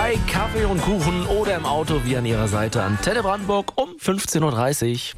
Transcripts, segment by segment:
Bei Kaffee und Kuchen oder im Auto wie an Ihrer Seite. Antenne Brandenburg um 15.30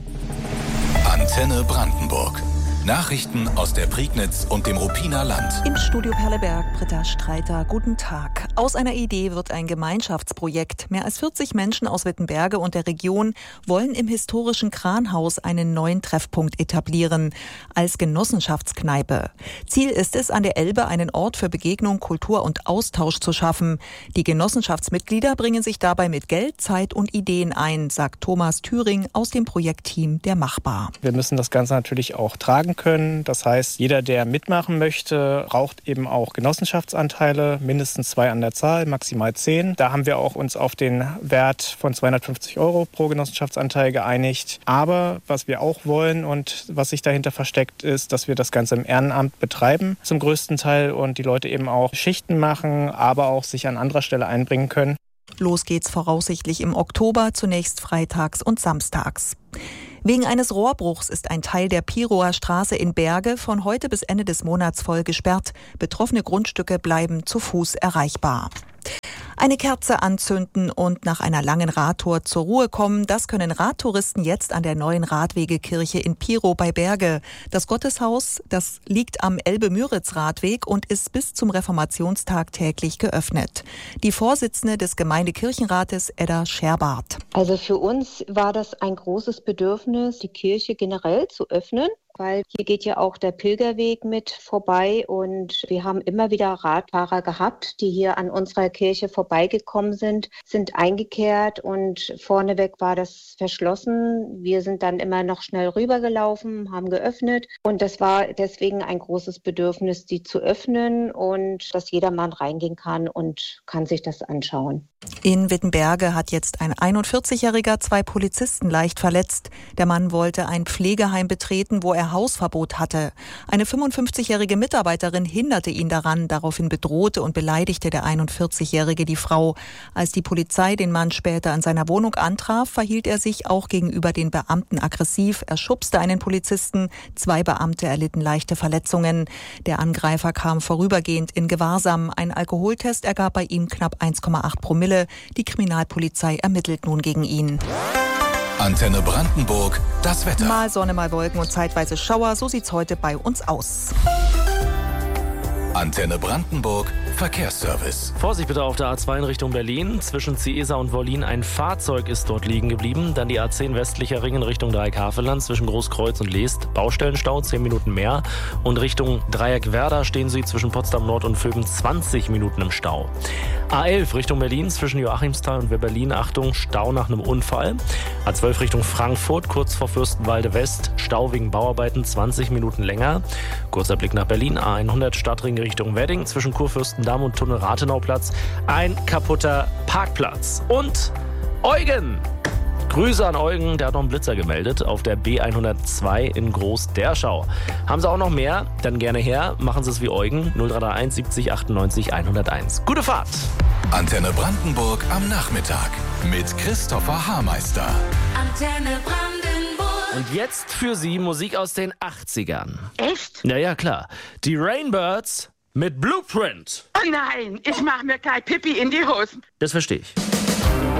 Uhr. Antenne Brandenburg. Nachrichten aus der Prignitz und dem Ruppiner Land. Im Studio Perleberg, Britta Streiter, guten Tag. Aus einer Idee wird ein Gemeinschaftsprojekt. Mehr als 40 Menschen aus Wittenberge und der Region wollen im historischen Kranhaus einen neuen Treffpunkt etablieren, als Genossenschaftskneipe. Ziel ist es, an der Elbe einen Ort für Begegnung, Kultur und Austausch zu schaffen. Die Genossenschaftsmitglieder bringen sich dabei mit Geld, Zeit und Ideen ein, sagt Thomas Thüring aus dem Projektteam der Machbar. Wir müssen das Ganze natürlich auch tragen können. Das heißt, jeder, der mitmachen möchte, braucht eben auch Genossenschaftsanteile, mindestens 2 an der Zahl, maximal 10. Da haben wir auch uns auf den Wert von 250 € pro Genossenschaftsanteil geeinigt. Aber was wir auch wollen und was sich dahinter versteckt, ist, dass wir das Ganze im Ehrenamt betreiben, zum größten Teil, und die Leute eben auch Schichten machen, aber auch sich an anderer Stelle einbringen können. Los geht's voraussichtlich im Oktober, zunächst freitags und samstags. Wegen eines Rohrbruchs ist ein Teil der Piroer Straße in Berge von heute bis Ende des Monats voll gesperrt. Betroffene Grundstücke bleiben zu Fuß erreichbar. Eine Kerze anzünden und nach einer langen Radtour zur Ruhe kommen, das können Radtouristen jetzt an der neuen Radwegekirche in Pirow bei Berge. Das Gotteshaus, das liegt am Elbe-Müritz-Radweg und ist bis zum Reformationstag täglich geöffnet. Die Vorsitzende des Gemeindekirchenrates, Edda Scherbart. Also für uns war das ein großes Bedürfnis, die Kirche generell zu öffnen, weil hier geht ja auch der Pilgerweg mit vorbei und wir haben immer wieder Radfahrer gehabt, die hier an unserer Kirche vorbeigekommen sind eingekehrt und vorneweg war das verschlossen. Wir sind dann immer noch schnell rübergelaufen, haben geöffnet und das war deswegen ein großes Bedürfnis, die zu öffnen und dass jedermann reingehen kann und kann sich das anschauen. In Wittenberge hat jetzt ein 41-Jähriger 2 Polizisten leicht verletzt. Der Mann wollte ein Pflegeheim betreten, wo er Hausverbot hatte. Eine 55-jährige Mitarbeiterin hinderte ihn daran. Daraufhin bedrohte und beleidigte der 41-Jährige die Frau. Als die Polizei den Mann später an seiner Wohnung antraf, verhielt er sich auch gegenüber den Beamten aggressiv. Er schubste einen Polizisten. 2 Beamte erlitten leichte Verletzungen. Der Angreifer kam vorübergehend in Gewahrsam. Ein Alkoholtest ergab bei ihm knapp 1,8 Promille. Die Kriminalpolizei ermittelt nun gegen ihn. Antenne Brandenburg, das Wetter. Mal Sonne, mal Wolken und zeitweise Schauer, so sieht's heute bei uns aus. Antenne Brandenburg, Verkehrsservice. Vorsicht bitte auf der A2 in Richtung Berlin. Zwischen Ciesa und Wollin ein Fahrzeug ist dort liegen geblieben. Dann die A10 westlicher Ring in Richtung Dreieck-Havelland zwischen Großkreuz und Leest. Baustellenstau, 10 Minuten mehr. Und Richtung Dreieck-Werder stehen Sie zwischen Potsdam Nord und Vöben 20 Minuten im Stau. A11 Richtung Berlin zwischen Joachimsthal und Weberlin. Achtung, Stau nach einem Unfall. A12 Richtung Frankfurt, kurz vor Fürstenwalde West. Stau wegen Bauarbeiten, 20 Minuten länger. Kurzer Blick nach Berlin. A100 Stadtring Richtung Wedding zwischen Kurfürstendamm und Tunnel Rathenauplatz. Ein kaputter Parkplatz. Und Eugen! Grüße an Eugen, der hat noch einen Blitzer gemeldet auf der B102 in Groß-Derschau. Haben Sie auch noch mehr? Dann gerne her. Machen Sie es wie Eugen. 0331 70 98 101. Gute Fahrt! Antenne Brandenburg am Nachmittag mit Christopher Haarmeister. Antenne Brandenburg. Und jetzt für Sie Musik aus den 80ern. Echt? Naja, klar. Die Rainbirds mit Blueprint. Oh nein, ich mach mir gleich Pipi in die Hosen. Das verstehe ich.